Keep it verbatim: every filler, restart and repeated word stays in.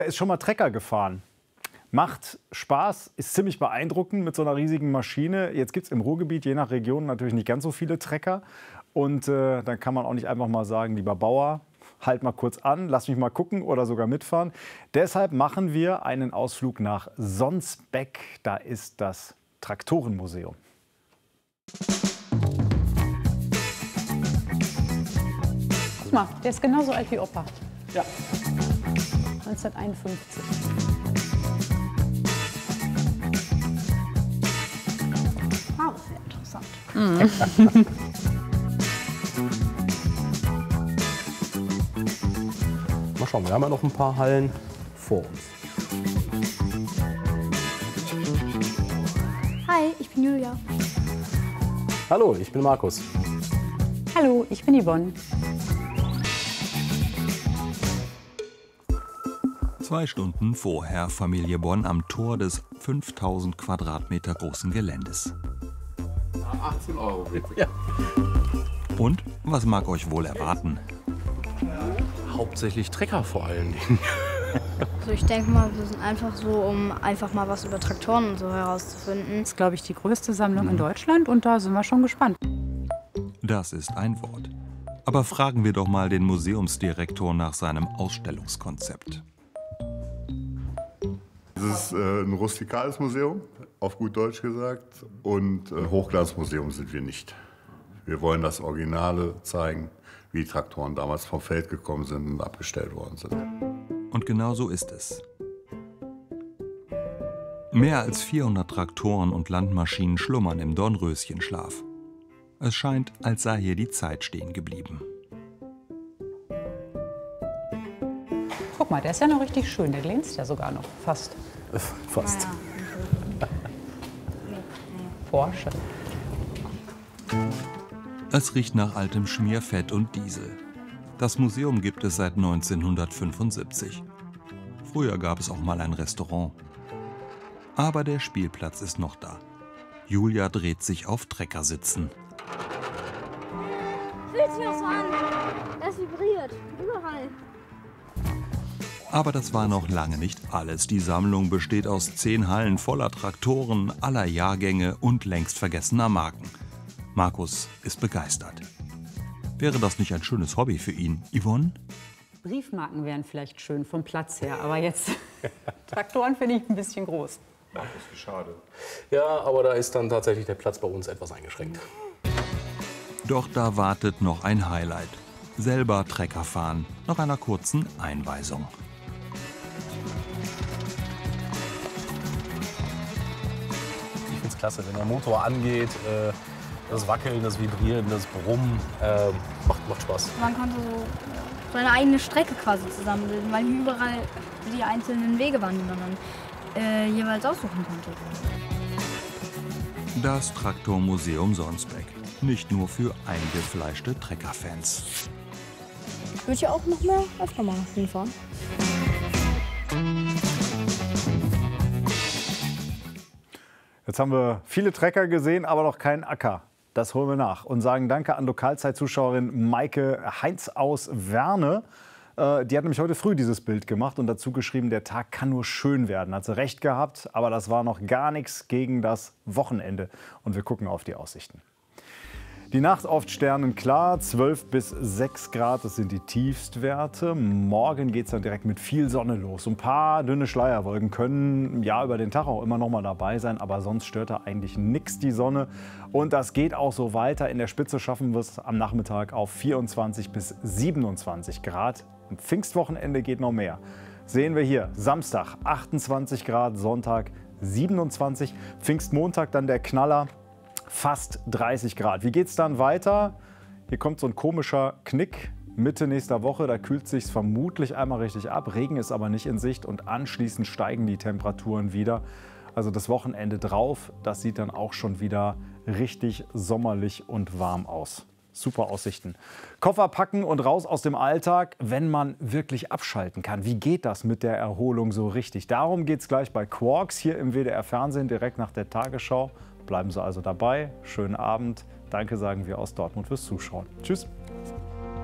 Er ist schon mal Trecker gefahren. Macht Spaß, ist ziemlich beeindruckend mit so einer riesigen Maschine. Jetzt gibt es im Ruhrgebiet je nach Region natürlich nicht ganz so viele Trecker. Und äh, dann kann man auch nicht einfach mal sagen, lieber Bauer, halt mal kurz an, lass mich mal gucken oder sogar mitfahren. Deshalb machen wir einen Ausflug nach Sonsbeck. Da ist das Traktorenmuseum. Guck mal, der ist genauso alt wie Opa. Ja. neunzehnhunderteinundfünfzig. Ah, das ist ja interessant. Mhm. Mal schauen, wir haben ja noch ein paar Hallen vor uns. Hi, ich bin Julia. Hallo, ich bin Markus. Hallo, ich bin Yvonne. Zwei Stunden vorher Familie Bonn am Tor des fünftausend Quadratmeter großen Geländes. achtzehn Euro bitte. Ja. Und was mag euch wohl erwarten? Hauptsächlich Trecker vor allen Dingen. Also ich denke mal, wir sind einfach so, um einfach mal was über Traktoren und so herauszufinden. Das ist, glaube ich, die größte Sammlung in Deutschland und da sind wir schon gespannt. Das ist ein Wort. Aber fragen wir doch mal den Museumsdirektor nach seinem Ausstellungskonzept. Es ist äh, ein rustikales Museum, auf gut Deutsch gesagt, und ein Hochglanzmuseum sind wir nicht. Wir wollen das Originale zeigen, wie die Traktoren damals vom Feld gekommen sind und abgestellt worden sind. Und genau so ist es. Mehr als vierhundert Traktoren und Landmaschinen schlummern im Dornröschenschlaf. Es scheint, als sei hier die Zeit stehen geblieben. Guck mal, der ist ja noch richtig schön. Der glänzt ja sogar noch. Fast. Fast. Porsche. Es riecht nach altem Schmierfett und Diesel. Das Museum gibt es seit neunzehnhundertfünfundsiebzig. Früher gab es auch mal ein Restaurant. Aber der Spielplatz ist noch da. Julia dreht sich auf Treckersitzen. Fühlt sich das so an? Das vibriert. Überall. Aber das war noch lange nicht alles. Die Sammlung besteht aus zehn Hallen voller Traktoren aller Jahrgänge und längst vergessener Marken. Markus ist begeistert. Wäre das nicht ein schönes Hobby für ihn, Yvonne? Briefmarken wären vielleicht schön vom Platz her, aber jetzt Traktoren finde ich ein bisschen groß. Das ist schade. Ja, aber da ist dann tatsächlich der Platz bei uns etwas eingeschränkt. Doch da wartet noch ein Highlight. Selber Trecker fahren, nach einer kurzen Einweisung. Ich finde es klasse, wenn der Motor angeht, äh, das Wackeln, das Vibrieren, das Brummen, äh, macht, macht Spaß. Man konnte so seine eigene Strecke quasi zusammenbilden, weil hier überall die einzelnen Wege waren, die man dann äh, jeweils aussuchen konnte. Das Traktormuseum Sonsbeck. Nicht nur für eingefleischte Treckerfans. Ich würde ja auch noch mehr öfter mal hinfahren. Jetzt haben wir viele Trecker gesehen, aber noch keinen Acker. Das holen wir nach und sagen Danke an Lokalzeitzuschauerin Maike Heinz aus Werne. Äh, die hat nämlich heute früh dieses Bild gemacht und dazu geschrieben, der Tag kann nur schön werden. Hat sie recht gehabt, aber das war noch gar nichts gegen das Wochenende. Und wir gucken auf die Aussichten. Die Nacht oft sternenklar, zwölf bis sechs Grad, das sind die Tiefstwerte. Morgen geht es dann direkt mit viel Sonne los. Ein paar dünne Schleierwolken können ja über den Tag auch immer noch mal dabei sein, aber sonst stört da eigentlich nichts die Sonne. Und das geht auch so weiter. In der Spitze schaffen wir es am Nachmittag auf vierundzwanzig bis siebenundzwanzig Grad. Am Pfingstwochenende geht noch mehr. Sehen wir hier, Samstag achtundzwanzig Grad, Sonntag siebenundzwanzig, Pfingstmontag dann der Knaller. Fast dreißig Grad. Wie geht es dann weiter? Hier kommt so ein komischer Knick Mitte nächster Woche. Da kühlt es sich vermutlich einmal richtig ab. Regen ist aber nicht in Sicht und anschließend steigen die Temperaturen wieder. Also das Wochenende drauf, das sieht dann auch schon wieder richtig sommerlich und warm aus. Super Aussichten. Koffer packen und raus aus dem Alltag, wenn man wirklich abschalten kann. Wie geht das mit der Erholung so richtig? Darum geht es gleich bei Quarks hier im W D R-Fernsehen, direkt nach der Tagesschau. Bleiben Sie also dabei. Schönen Abend. Danke sagen wir aus Dortmund fürs Zuschauen. Tschüss.